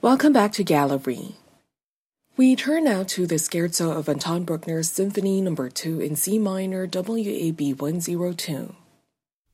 Welcome back to Gallery. We turn now to the Scherzo of Anton Bruckner's Symphony No. 2 in C minor WAB 102.